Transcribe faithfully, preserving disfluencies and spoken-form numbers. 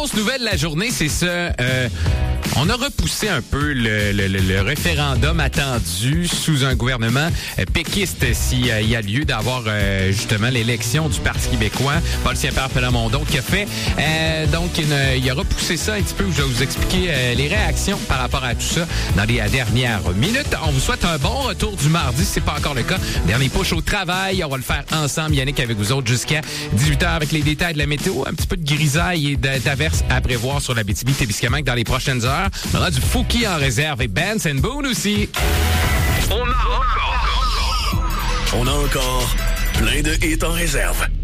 grosse nouvelle de la journée, c'est ça. Euh, on a repoussé un peu le, le, le, le référendum attendu sous un gouvernement euh, péquiste s'il euh, y a lieu d'avoir euh, justement l'élection du Parti québécois. Paul Saint-Pierre Plamondon qui a fait. Euh, donc, une, il a repoussé ça un petit peu. Je vais vous expliquer euh, les réactions par rapport à tout ça dans les dernières minutes. On vous souhaite un bon retour du mardi, si c'est pas encore le cas. Dernier push au travail. On va le faire ensemble, Yannick, avec vous autres jusqu'à dix-huit heures avec les détails de la météo. Un petit peu de grisaille et d'averses à prévoir sur la Abitibi-Témiscamingue dans les prochaines heures. On aura du Fouki en réserve et Benz and Boone aussi. On a encore... On a encore plein de hits en réserve.